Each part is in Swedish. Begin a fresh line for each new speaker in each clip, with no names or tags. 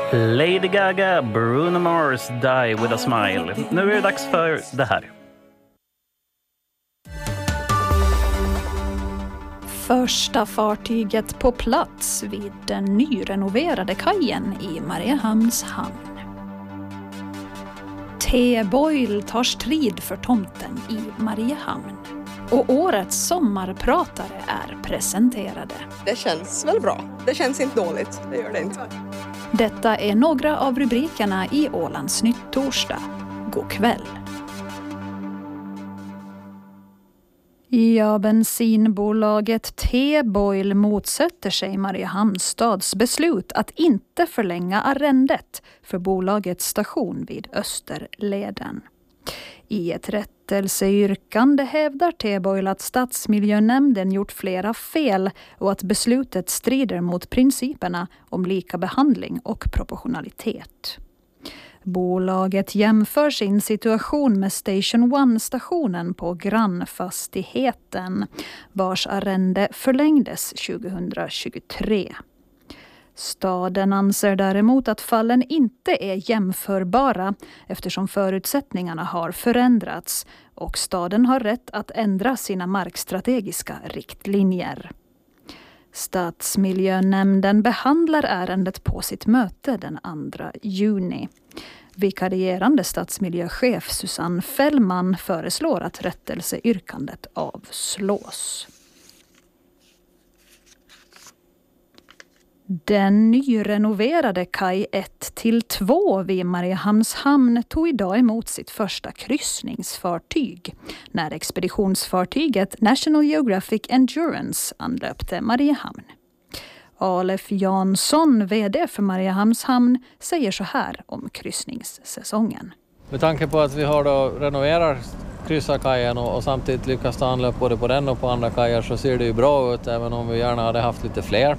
Lady Gaga, Bruno Mars, Die With A Smile. Nu är det dags för det här.
Första fartyget på plats vid den nyrenoverade kajen i Mariehamns hamn. T-Boyle tar strid för tomten i Mariehamn. Och årets sommarpratare är presenterade.
Det känns väl bra. Det känns inte dåligt. Det gör det inte.
Detta är några av rubrikerna i Ålands Nytt torsdag. God kväll. Ja, bensinbolaget T-Boyle motsätter sig Mariehamns stads beslut att inte förlänga arrendet för bolagets station vid Österleden. I ett rättelseyrkande hävdar T-Boyle att stadsmiljönämnden gjort flera fel och att beslutet strider mot principerna om lika behandling och proportionalitet. Bolaget jämför sin situation med Station One-stationen på grannfastigheten, vars arrende förlängdes 2023. Staden anser däremot att fallen inte är jämförbara eftersom förutsättningarna har förändrats och staden har rätt att ändra sina markstrategiska riktlinjer. Stadsmiljönämnden behandlar ärendet på sitt möte den 2 juni. Vikarierande stadsmiljöchef Susanne Fällman föreslår att rättelseyrkandet avslås. Den nyrenoverade kaj 1-2 vid Mariehamns hamn tog idag emot sitt första kryssningsfartyg när expeditionsfartyget National Geographic Endurance anlöpte Mariehamn. Alef Jansson, vd för Mariehamns hamn, säger så här om kryssningssäsongen.
Med tanke på att vi har då renoverat kryssarkajen och samtidigt lyckas ta anlöp både på den och på andra kajer så ser det ju bra ut även om vi gärna hade haft lite fler.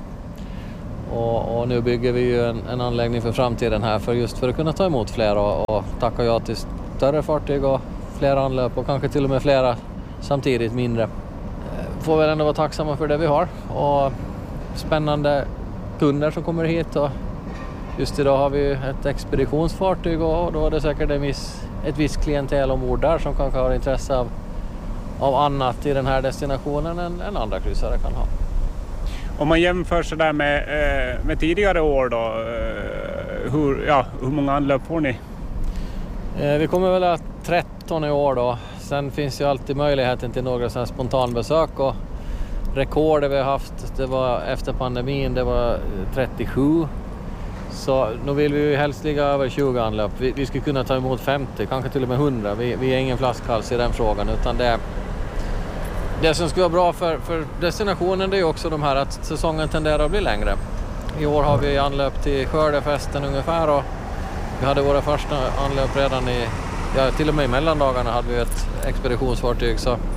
Och nu bygger vi ju en anläggning för framtiden här för att kunna ta emot fler och tacka ja till större fartyg och fler anlöp och kanske till och med flera samtidigt mindre. Får väl ändå vara tacksamma för det vi har och spännande kunder som kommer hit och just idag har vi ett expeditionsfartyg och då är det säkert ett visst klientel ombord där som kanske har intresse av annat i den här destinationen än andra kryssare kan ha.
Om man jämför så där med tidigare år då, hur många anlöp får ni?
Vi kommer väl att 13 i år då. Sen finns ju alltid möjligheten till några sådana spontanbesök och rekordet vi har haft, det var efter pandemin, det var 37. Så nu vill vi ju helst ligga över 20 anlöp. Vi skulle kunna ta emot 50, kanske till och med 100. Vi är ingen flaskhals i den frågan utan det som skulle vara bra för destinationen det är också de här att säsongen tenderar att bli längre. I år har vi anlöp till skördefesten ungefär och vi hade våra första anlöp redan till och med i mellandagarna hade vi ett expeditionsfartyg.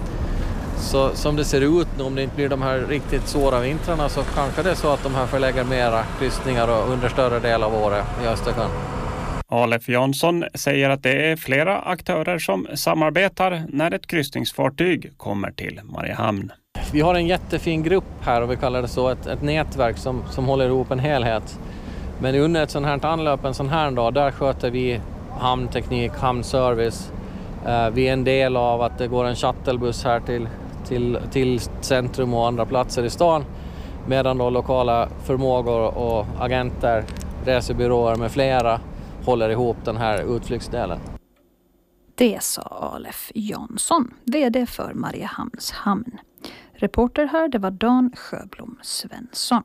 Så som det ser ut nu, om det inte blir de här riktigt svåra vintrarna så kanske det är så att de här förlägger mera kryssningar och under större del av året i Östersjön.
Alef Jansson säger att det är flera aktörer som samarbetar när ett kryssningsfartyg kommer till Mariehamn.
Vi har en jättefin grupp här och vi kallar det så ett nätverk som håller ihop en helhet. Men under ett sånt här anlöp, en sån här dag, där sköter vi hamnteknik, hamnservice. Vi är en del av att det går en shuttlebuss här till centrum och andra platser i stan. Medan då lokala förmågor och agenter, resebyråer med flera håller ihop den här utflyktsdelen.
Det sa Alef Jansson, vd för Mariehamns hamn. Reporter här, det var Dan Sjöblom Svensson.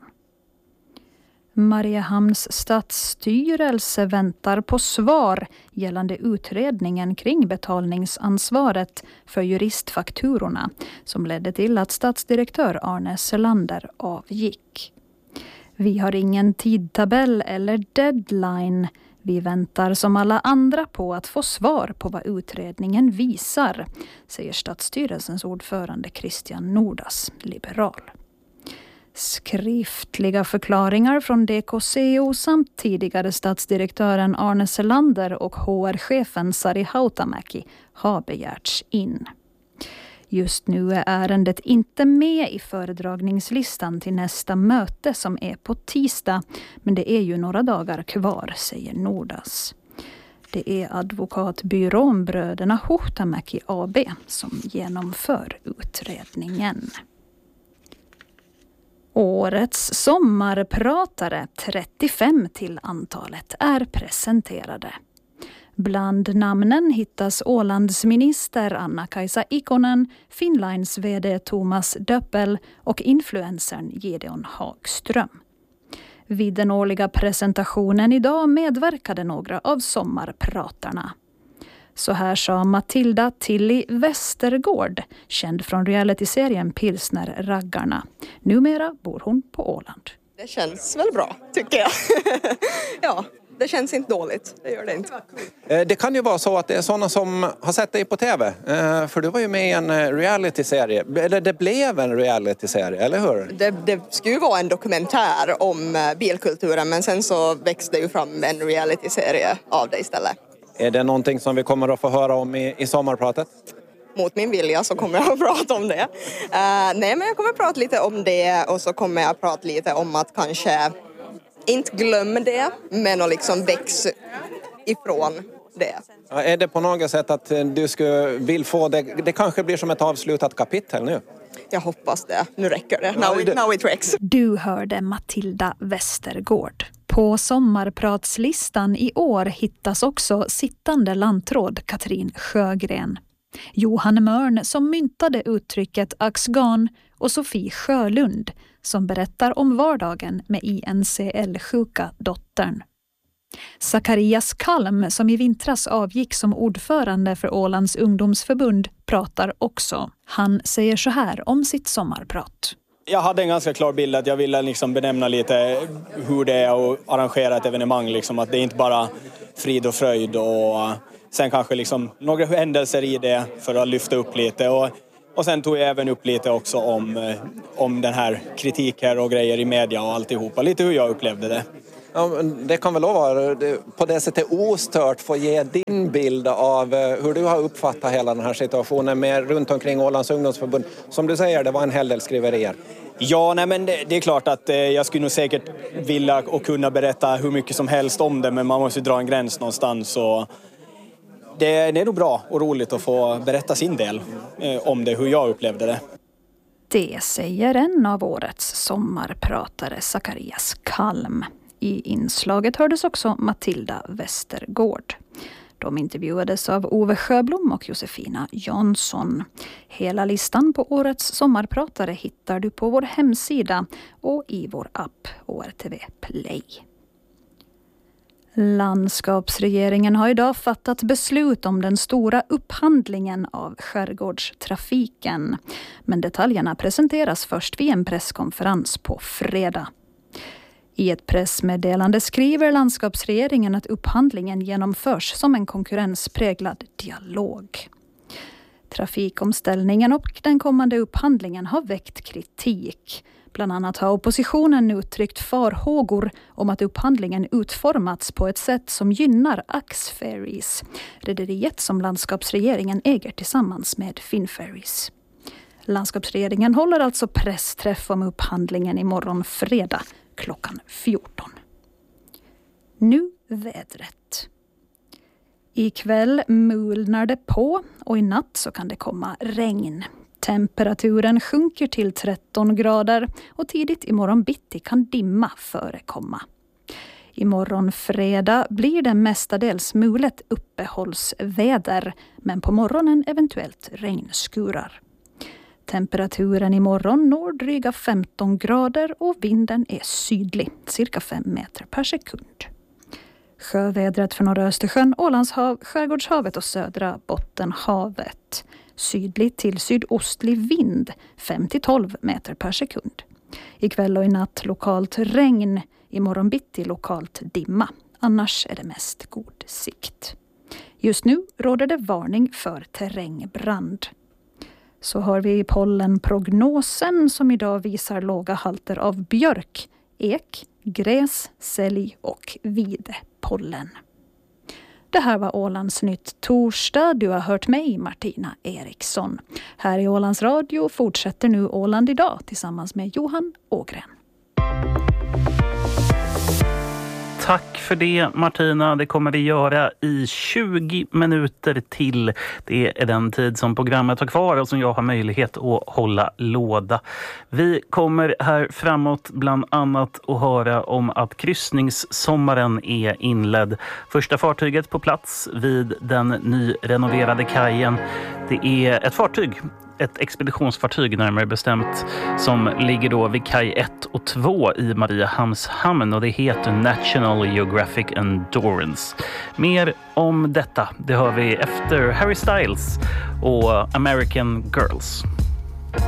Mariehamns stadsstyrelse väntar på svar gällande utredningen kring betalningsansvaret för juristfakturorna som ledde till att stadsdirektör Arne Selander avgick. Vi har ingen tidtabell eller deadline. Vi väntar som alla andra på att få svar på vad utredningen visar, säger stadsstyrelsens ordförande Christian Nordas, liberal. Skriftliga förklaringar från DKCO samt tidigare stadsdirektören Arne Selander och HR-chefen Sari Hautamäki har begärts in. Just nu är ärendet inte med i föredragningslistan till nästa möte som är på tisdag, men det är ju några dagar kvar, säger Nordas. Det är advokatbyrån Bröderna Huhtamäki AB som genomför utredningen. Årets sommarpratare, 35 till antalet, är presenterade. Bland namnen hittas Ålandsminister Anna-Kaisa Ikonen, Finnlines vd Thomas Döppel och influencern Gideon Hagström. Vid den årliga presentationen idag medverkade några av sommarpratarna. Så här sa Matilda Tilly Westergård, känd från realityserien Pilsner-raggarna. Numera bor hon på Åland.
Det känns väl bra, tycker jag. Ja, det känns inte dåligt. Det gör det inte.
Det kan ju vara så att det är sådana som har sett dig på tv. För du var ju med i en realityserie. Eller det blev en realityserie, eller hur?
Det skulle ju vara en dokumentär om bilkulturen, men sen så växte det ju fram en realityserie av det istället.
Är det någonting som vi kommer att få höra om i sommarpratet?
Mot min vilja så kommer jag att prata om det. Nej, men jag kommer att prata lite om det, och så kommer jag att prata lite om att kanske inte glömma det, men att liksom växa ifrån det.
Ja, är det på något sätt att du vill få det kanske blir som ett avslutat kapitel nu?
Jag hoppas det. Nu räcker det. Now it works.
Du hörde Matilda Westergård. På sommarpratslistan i år hittas också sittande lantråd Katrin Sjögren, Johan Mörn som myntade uttrycket axgan och Sofie Sjölund som berättar om vardagen med INCL-sjuka dottern. Zacharias Kalm som i vintras avgick som ordförande för Ålands ungdomsförbund pratar också. Han säger så här om sitt sommarprat.
Jag hade en ganska klar bild att jag ville liksom benämna lite hur det är att arrangera ett evenemang. Liksom, att det är inte bara frid och fröjd, och sen kanske liksom några händelser i det för att lyfta upp lite. Och sen tog jag även upp lite också om den här kritiken och grejer i media och alltihopa. Lite hur jag upplevde det.
Ja, det kan väl vara på det sättet ostört få ge din bild av hur du har uppfattat hela den här situationen med runt omkring Ålands ungdomsförbund. Som du säger, det var en hel del skriverier.
Ja, nej, men det är klart att jag skulle nog säkert vilja och kunna berätta hur mycket som helst om det, men man måste dra en gräns någonstans. Så det är nog bra och roligt att få berätta sin del om det, hur jag upplevde det.
Det säger en av årets sommarpratare, Zacharias Kalm. I inslaget hördes också Matilda Westergård. De intervjuades av Ove Sjöblom och Josefina Jansson. Hela listan på årets sommarpratare hittar du på vår hemsida och i vår app ORTV Play. Landskapsregeringen har idag fattat beslut om den stora upphandlingen av skärgårdstrafiken. Men detaljerna presenteras först vid en presskonferens på fredag. I ett pressmeddelande skriver landskapsregeringen att upphandlingen genomförs som en konkurrenspräglad dialog. Trafikomställningen och den kommande upphandlingen har väckt kritik. Bland annat har oppositionen uttryckt farhågor om att upphandlingen utformats på ett sätt som gynnar Axferries, rederiet som landskapsregeringen äger tillsammans med Finnferries. Landskapsregeringen håller alltså pressträff om upphandlingen imorgon fredag klockan 14. Nu vädret. Ikväll mulnar det på och i natt så kan det komma regn. Temperaturen sjunker till 13 grader och tidigt imorgon bitti kan dimma förekomma. Imorgon fredag blir det mestadels mulet uppehållsväder, men på morgonen eventuellt regnskurar. Temperaturen imorgon når dryga 15 grader och vinden är sydlig, cirka 5 meter per sekund. Sjövädret för norra Östersjön, Ålandshav, Skärgårdshavet och södra Bottenhavet. Sydlig till sydostlig vind, 5-12 meter per sekund. Ikväll och i natt lokalt regn, imorgon bitti lokalt dimma. Annars är det mest god sikt. Just nu råder det varning för terrängbrand. Så har vi pollenprognosen som idag visar låga halter av björk, ek, gräs, sälj och videpollen. Det här var Ålandsnytt torsdag. Du har hört mig, Martina Eriksson. Här i Ålands Radio fortsätter nu Åland idag tillsammans med Johan Ågren.
Tack för det, Martina. Det kommer vi göra i 20 minuter till. Det är den tid som programmet har kvar och som jag har möjlighet att hålla låda. Vi kommer här framåt bland annat att höra om att kryssningssommaren är inledd. Första fartyget på plats vid den nyrenoverade kajen. Det är ett fartyg. Ett expeditionsfartyg närmare bestämt som ligger då vid kaj 1 och 2 i Mariehamns hamn och det heter National Geographic Endurance. Mer om detta, det hör vi efter Harry Styles och American Girls.